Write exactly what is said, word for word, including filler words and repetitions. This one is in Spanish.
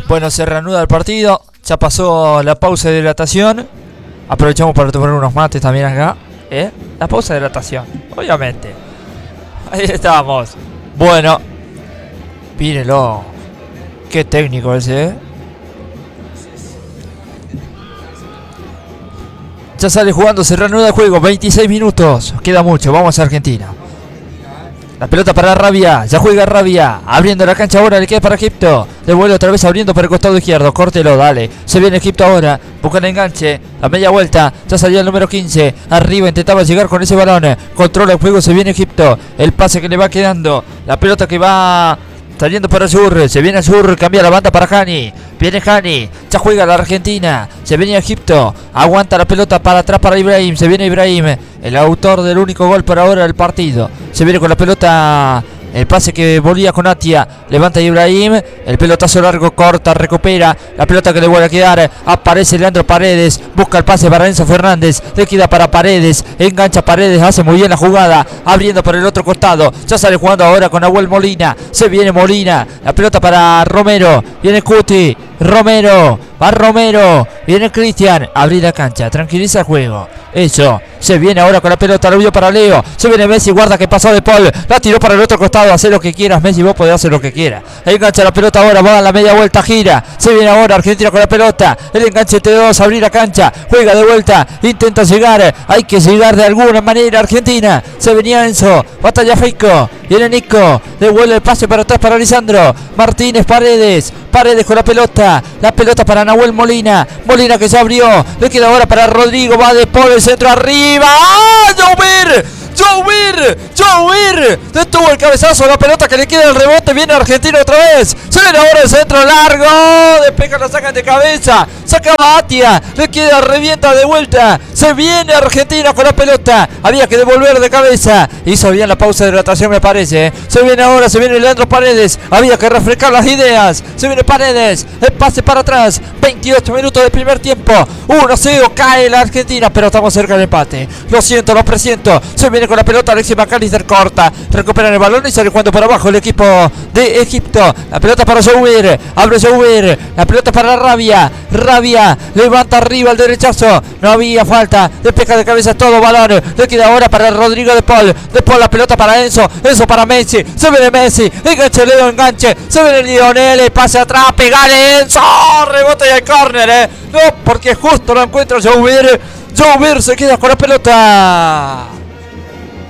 Bueno, se reanuda el partido. Ya pasó la pausa de hidratación. Aprovechamos para tomar unos mates también acá. ¿Eh? La pausa de hidratación, obviamente. Ahí estamos. Bueno. Mírelo. Qué técnico ese, ¿eh? Ya sale jugando, se reanuda el juego. veintiséis minutos. Queda mucho, vamos a Argentina. La pelota para Rabia, ya juega Rabia, abriendo la cancha ahora, le queda para Egipto. Devuelve otra vez abriendo para el costado izquierdo, córtelo, dale. Se viene Egipto ahora, busca el enganche, la media vuelta, ya salió el número quince. Arriba intentaba llegar con ese balón, controla el juego, se viene Egipto. El pase que le va quedando, la pelota que va saliendo para Sur, se viene Sur, cambia la banda para Hani. Viene Hani, ya juega la Argentina, se viene Egipto, aguanta la pelota para atrás para Ibrahim, se viene Ibrahim, el autor del único gol por ahora del partido. Se viene con la pelota, el pase que volía con Atia, levanta Ibrahim, el pelotazo largo, corta, recupera, la pelota que le vuelve a quedar, aparece Leandro Paredes, busca el pase para Enzo Fernández, le queda para Paredes, engancha Paredes, hace muy bien la jugada, abriendo por el otro costado, ya sale jugando ahora con Nahuel Molina, se viene Molina, la pelota para Romero, viene Cuti, Romero, va Romero, viene Cristian, abrir la cancha, tranquiliza el juego, eso, se viene ahora con la pelota, lo vio para Leo, se viene Messi, guarda que pasó de Paul, la tiró para el otro costado, hace lo que quieras Messi, vos podés hacer lo que quieras, engancha la pelota ahora, va a la media vuelta, gira, se viene ahora Argentina con la pelota, el enganche T dos, abrir la cancha, juega de vuelta, intenta llegar, hay que llegar de alguna manera Argentina, se venía Enzo, batalla Feico, viene Nico, devuelve el pase para atrás para Lisandro, Martínez, Paredes, Paredes con la pelota, la pelota para Nahuel Molina, Molina que se abrió, le queda ahora para Rodrigo, va de por el centro arriba, ¡ah! ¡Jover! ¡Jover! ¡Jover! Detuvo el cabezazo, la pelota que le queda el rebote, viene Argentina otra vez, se viene ahora el centro largo, despeja, la sacan de cabeza, sacaba Atia, le queda, revienta de vuelta, se viene Argentina con la pelota, había que devolver de cabeza, hizo bien la pausa de hidratación me parece, se viene ahora, se viene Leandro Paredes, había que refrescar las ideas, se viene Paredes, el pase para atrás, veintiocho minutos del primer tiempo, uno a cero, cae la Argentina, pero estamos cerca del empate, lo siento, lo presiento, se viene con la pelota Alexis McAllister, corta, recuperan el balón y sale jugando para abajo el equipo de Egipto, la pelota para Joubir, abre Joubir, la pelota para Rabia, Rabia, levanta arriba el derechazo, no había falta, despeja de cabeza todo balón, le queda ahora para Rodrigo de Paul, de Paul la pelota para Enzo, Enzo para Messi, se viene Messi, enganche Leo, enganche, se viene Lionel, pase atrás, pegale Enzo, rebote y el córner, eh, no, porque justo lo encuentra Joubir, Joubir se queda con la pelota.